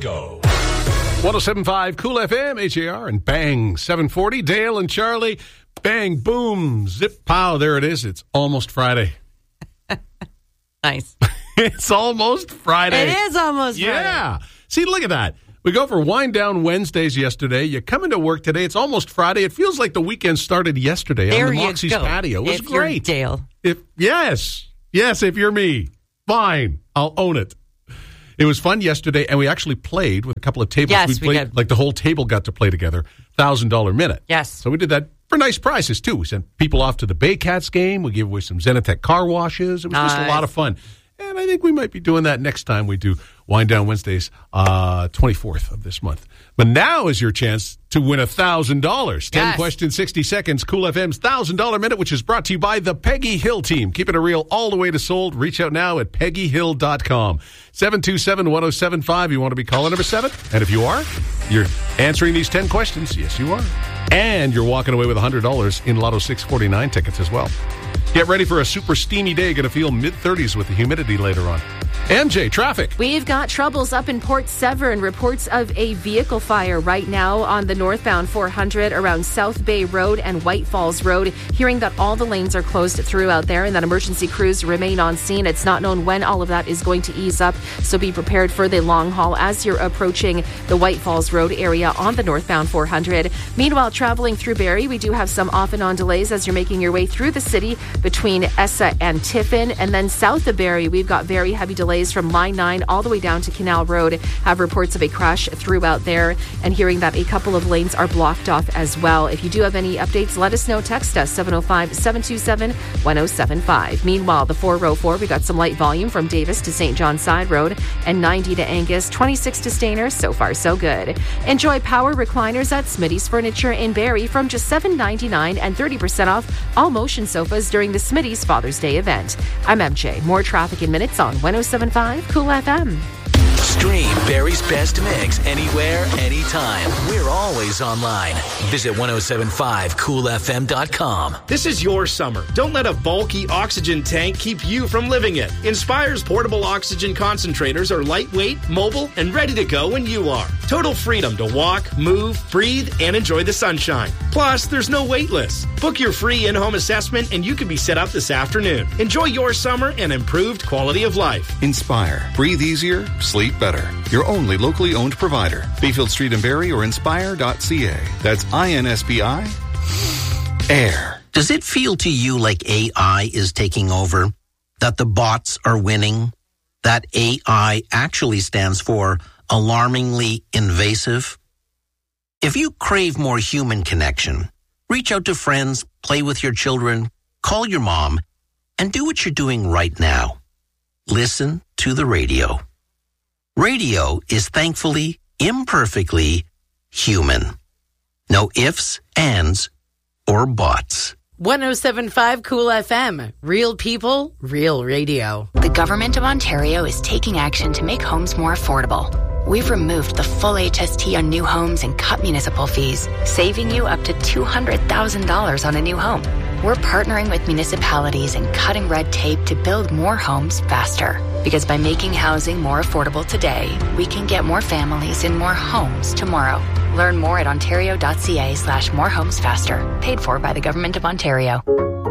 go. 107.5 Cool FM, HAR, and bang, 740. Dale and Charlie, bang, boom, zip, pow. There it is. It's almost Friday. Nice. It's almost Friday. It is almost Friday. Yeah. See, look at that. We go for Wind Down Wednesdays yesterday. You come into work today. It's almost Friday. It feels like the weekend started yesterday There on the you Moxie's go. patio. It was If you're great. Dale. Yes, if you're me, fine. I'll own it. It was fun yesterday, and we actually played with a couple of tables. Yes, we played, did. Like the whole table got to play together. $1,000 minute. Yes. So we did that for nice prices, too. We sent people off to the Baycats game. We gave away some Zenitech car washes. It was just a lot of fun. And I think we might be doing that next time we do Wind Down Wednesdays, 24th of this month. But now is your chance to win $1,000. 10 questions, 60 seconds. Cool FM's $1,000 minute, which is brought to you by the Peggy Hill team. Keeping it real all the way to sold. Reach out now at peggyhill.com. 727-1075. You want to be caller number 7? And if you are, you're answering these 10 questions. Yes, you are. And you're walking away with $100 in Lotto 649 tickets as well. Get ready for a super steamy day. Going to feel mid-30s with the humidity later on. MJ, traffic. We've got troubles up in Port Severn. Reports of a vehicle fire right now on the northbound 400 around South Bay Road and White Falls Road. Hearing that all the lanes are closed throughout there and that emergency crews remain on scene. It's not known when all of that is going to ease up, so be prepared for the long haul as you're approaching the White Falls Road area on the northbound 400. Meanwhile, traveling through Barrie, we do have some off and on delays as you're making your way through the city between Essa and Tiffin. And then south of Barrie, we've got very heavy delays from Line 9 all the way down to Canal Road. Have reports of a crash throughout there and hearing that a couple of lanes are blocked off as well. If you do have any updates, let us know. Text us 705-727-1075. Meanwhile, the 404, we got some light volume from Davis to St. John Side Road and 90 to Angus, 26 to Stainer. So far, so good. Enjoy power recliners at Smitty's Furniture in Barrie from just $7.99 and 30% off all motion sofas during the Smitty's Father's Day event. I'm MJ. More traffic in minutes on 107.5 Cool FM. Stream Barry's Best Mix anywhere, anytime. We're always online. Visit 1075coolfm.com. This is your summer. Don't let a bulky oxygen tank keep you from living it. Inspire's portable oxygen concentrators are lightweight, mobile, and ready to go when you are. Total freedom to walk, move, breathe, and enjoy the sunshine. Plus, there's no wait list. Book your free in-home assessment and you can be set up this afternoon. Enjoy your summer and improved quality of life. Inspire. Breathe easier, sleep better. Your only locally owned provider. Bayfield Street in Barrie or inspire.ca. That's INSPI. Air. Does it feel to you like AI is taking over? That the bots are winning? That AI actually stands for alarmingly invasive? If you crave more human connection, reach out to friends, play with your children, call your mom, and do what you're doing right now. Listen to the radio. Radio is thankfully, imperfectly human. No ifs, ands, or buts. 107.5 Cool FM. Real people, real radio. The Government of Ontario is taking action to make homes more affordable. We've removed the full HST on new homes and cut municipal fees, saving you up to $200,000 on a new home. We're partnering with municipalities and cutting red tape to build more homes faster. Because by making housing more affordable today, we can get more families in more homes tomorrow. Learn more at ontario.ca/morehomesfaster. Paid for by the Government of Ontario.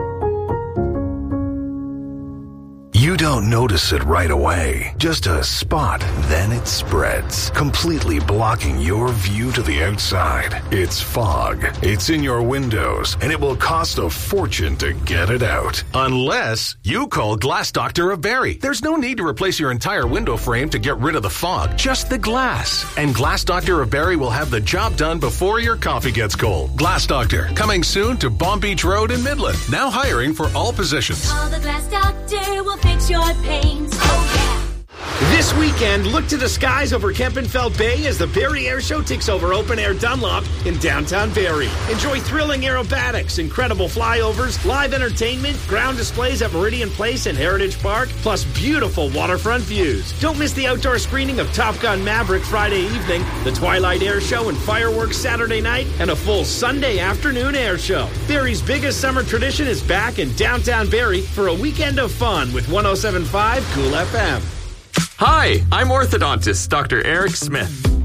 You don't notice it right away. Just a spot, then it spreads, completely blocking your view to the outside. It's fog. It's in your windows, and it will cost a fortune to get it out. Unless you call Glass Doctor of Barrie. There's no need to replace your entire window frame to get rid of the fog, just the glass. And Glass Doctor of Barrie will have the job done before your coffee gets cold. Glass Doctor, coming soon to Bomb Beach Road in Midland. Now hiring for all positions. Call the Glass Doctor, we'll fix your pains. Oh, yeah. This weekend, look to the skies over Kempenfeld Bay as the Barrie Air Show takes over Open Air Dunlop in downtown Barrie. Enjoy thrilling aerobatics, incredible flyovers, live entertainment, ground displays at Meridian Place and Heritage Park, plus beautiful waterfront views. Don't miss the outdoor screening of Top Gun Maverick Friday evening, the Twilight Air Show and fireworks Saturday night, and a full Sunday afternoon air show. Barrie's biggest summer tradition is back in downtown Barrie for a weekend of fun with 107.5 Cool FM. Hi, I'm orthodontist Dr. Eric Smith.